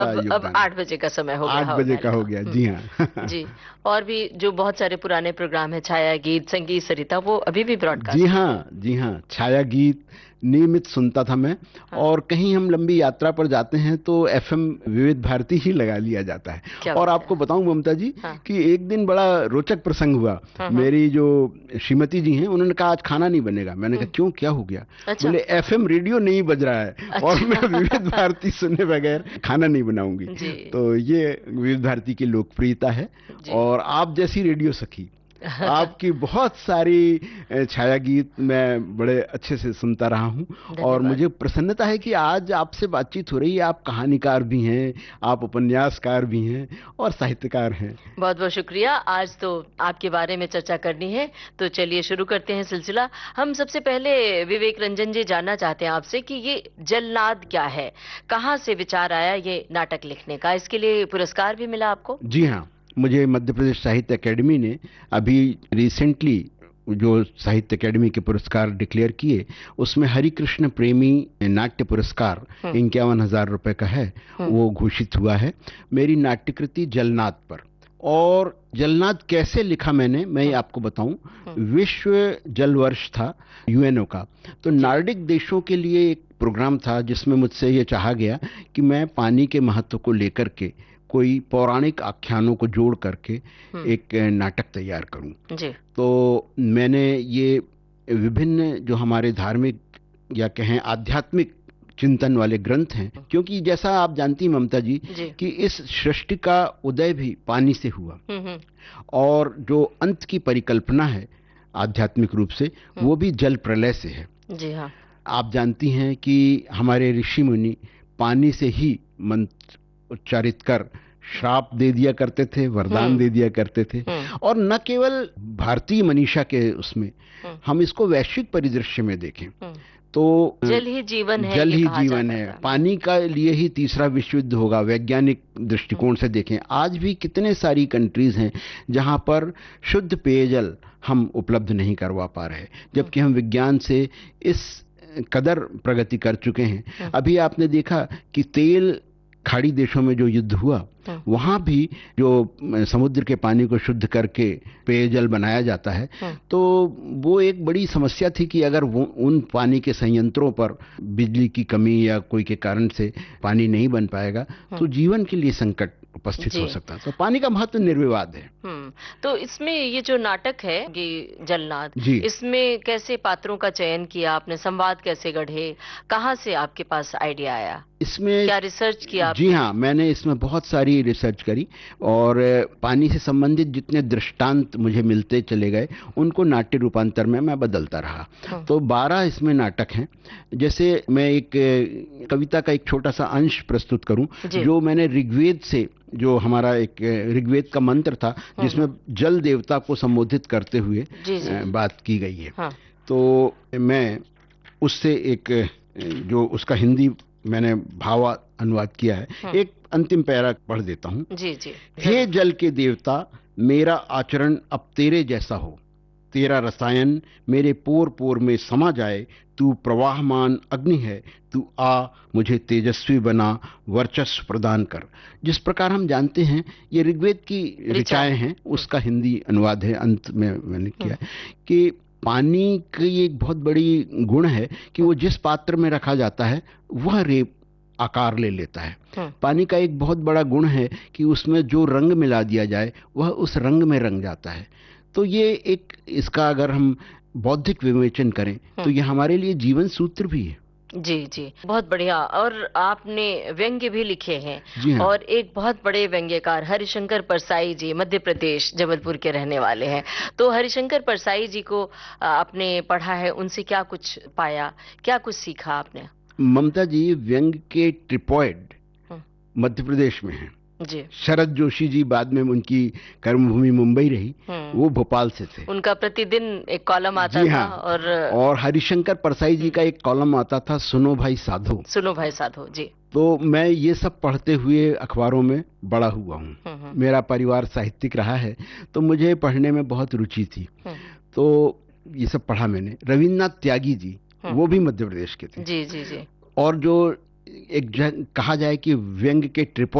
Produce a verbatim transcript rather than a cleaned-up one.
अब अब योगदान है। आठ बजे का समय हो गया आठ बजे का होगा। हो गया, जी हम्म, हाँ। जी। और भी जो बहुत सारे पुराने प्रोग्राम है, छाया गीत, संगीत सरिता, वो अभी भी जी ब्रॉडकास्ट होते हैं। हाँ, जी हाँ, छाया गीत नियमित सुनता था मैं। हाँ। और कहीं हम लंबी यात्रा पर जाते हैं तो एफएम विविध भारती ही लगा लिया जाता है। क्या और बात है। आपको बताऊं ममता जी हाँ कि एक दिन बड़ा रोचक प्रसंग हुआ। हाँ हाँ। मेरी जो श्रीमती जी हैं उन्होंने कहा आज खाना नहीं बनेगा। मैंने कहा हम्म। क्यों, क्या हो गया? अच्छा। बोले एफएम रेडियो नहीं बज रहा है और मैं विविध अच्छा। भारती सुने बगैर खाना नहीं बनाऊंगी। जी तो ये विविध भारती की लोकप्रियता है। जी। और आप जैसी रेडियो सखी, आपकी बहुत सारी अ, छाया गीत मैं बड़े अच्छे से सुनता रहा हूं। और धन्यवाद। मुझे प्रसन्नता है कि आज आपसे बातचीत हो रही है। आप कहानीकार भी हैं, आप उपन्यासकार भी हैं और साहित्यकार हैं। बहुत बहुत शुक्रिया। आज तो आपके बारे में चर्चा करनी है, तो चलिए शुरू करते हैं सिलसिला। हम सबसे पहले विवेक रंजन जी जानना चाहते हैं आपसे कि ये जलनाद क्या है, कहाँ से विचार आया ये नाटक लिखने का? इसके लिए पुरस्कार भी मिला आपको? जी हाँ, मुझे मध्य प्रदेश साहित्य अकेडमी ने अभी रिसेंटली जो साहित्य अकेडमी के पुरस्कार डिक्लेयर किए, उसमें हरिकृष्ण प्रेमी नाट्य पुरस्कार हम्म इक्यावन हजार रुपए का है, हम्म वो घोषित हुआ है मेरी नाट्यकृति जलनाद पर। और जलनाद कैसे लिखा मैंने, मैं ये हम्म आपको बताऊं। हम्म। विश्व जल वर्ष था यूएनओ का, तो जी। नार्डिक देशों के लिए एक प्रोग्राम था जिसमें मुझसे ये चाहा गया कि मैं पानी के महत्व को लेकर के कोई पौराणिक आख्यानों को जोड़ करके हम्म। एक नाटक तैयार करूं। जी। तो मैंने ये विभिन्न जो हमारे धार्मिक या कहें आध्यात्मिक चिंतन वाले ग्रंथ हैं, क्योंकि जैसा आप जानती हैं ममता जी जी। कि इस सृष्टि का उदय भी पानी से हुआ हम्म हम्म और जो अंत की परिकल्पना है आध्यात्मिक रूप से, हम्म। वो भी जल प्रलय से है। जी हाँ। आप जानती हैं कि हमारे ऋषि मुनि पानी से ही मंत्र उच्चारित कर श्राप दे दिया करते थे, वरदान हम्म दे दिया करते थे। हम्म और न केवल भारतीय मनीषा के उसमें, हम्म हम इसको वैश्विक परिदृश्य में देखें हम्म। तो अ, जल ही जीवन है, जल ये ही कहा जीवन जाता है। था। पानी का लिए ही तीसरा विश्व युद्ध होगा। वैज्ञानिक हम्म दृष्टिकोण से देखें, आज भी कितने सारी कंट्रीज हैं जहां पर शुद्ध पेयजल हम उपलब्ध नहीं करवा पा रहे, हम्म जबकि हम विज्ञान से इस कदर प्रगति कर चुके हैं। हम्म अभी आपने देखा कि तेल खाड़ी देशों में जो युद्ध हुआ, हम्म वहां भी जो समुद्र के पानी को शुद्ध करके पेयजल बनाया जाता है, हम्म तो वो एक बड़ी समस्या थी कि अगर वो उन पानी के संयंत्रों पर बिजली की कमी या कोई के कारण से पानी नहीं बन पाएगा हम्म। तो जीवन के लिए संकट उपस्थित जी। हो सकता है। तो पानी का महत्व निर्विवाद है। हम्म। तो इसमें ये जो नाटक है, ये जलनाद, जी, इसमें कैसे पात्रों का चयन किया आपने, संवाद कैसे गढ़े, कहाँ से आपके पास आइडिया आया, इसमें क्या रिसर्च किया जी आपने? हाँ, मैंने इसमें बहुत सारी रिसर्च करी और अ, पानी से संबंधित जितने दृष्टांत मुझे मिलते चले गए उनको नाट्य रूपांतर में मैं बदलता रहा। हम्म। तो बारह इसमें नाटक हैं। जैसे मैं एक अ, कविता का एक छोटा सा अंश प्रस्तुत करूं, जी। जो मैंने ऋग्वेद से, जो हमारा एक अ, ऋग्वेद का मंत्र था हम्म जिसमें हम्म। जल देवता को संबोधित करते हुए जी जी। अ, बात की गई है। हाँ। तो मैं उससे एक अ, जो उसका हिंदी मैंने भाव अनुवाद किया है, हम्म। एक अंतिम पैरा पढ़ देता हूं। जी जी हे जरूर। जल के देवता, मेरा आचरण अब तेरे जैसा हो, तेरा रसायन मेरे पोर पोर में समा जाए। तू प्रवाहमान अग्नि है, तू आ मुझे तेजस्वी बना, वर्चस्व प्रदान कर। जिस प्रकार हम जानते हैं ये ऋग्वेद की ऋचाएं ऋचाएं हैं। हैं, हम्म उसका हिंदी अनुवाद है, अंत में मैंने किया हम्म है कि पानी की एक बहुत बड़ी गुण है कि हम्म वो जिस पात्र में रखा जाता है वह रेप आकार ले लेता है। हम्म। पानी का एक बहुत बड़ा गुण है कि उसमें जो रंग मिला दिया जाए वह उस रंग में रंग जाता है। तो ये एक, इसका अगर हम बौद्धिक विवेचन करें तो हम्म। ये हमारे लिए जीवन सूत्र भी है। जी जी बहुत बढ़िया। और आपने व्यंग्य भी लिखे हैं, जी हाँ। और एक बहुत बड़े व्यंग्यकार हरिशंकर परसाई जी मध्य प्रदेश जबलपुर के रहने वाले हैं। तो हरिशंकर परसाई जी को आ, आपने पढ़ा है, उनसे क्या कुछ पाया, क्या कुछ सीखा आपने? ममता जी, व्यंग के ट्रिपॉइड हम्म। मध्य प्रदेश में हैं। जी। शरद जोशी जी, बाद में उनकी कर्मभूमि मुंबई रही, हम्म। वो भोपाल से थे। उनका प्रतिदिन एक कॉलम आता जी था। हाँ। और और हरिशंकर परसाई जी हम्म, का एक कॉलम आता था, सुनो भाई साधो। सुनो भाई साधो जी। तो मैं ये सब पढ़ते हुए अखबारों में बड़ा हुआ हूँ। हम्म हम्म मेरा परिवार साहित्यिक रहा है, तो मुझे पढ़ने में बहुत रुचि थी। हम्म तो ये सब पढ़ा मैंने। रविन्द्रनाथ त्यागी जी, हम्म। वो भी मध्य प्रदेश के थे। जी जी जी। और जो एक ज- कहा जाए कि व्यंग के ट्रिपल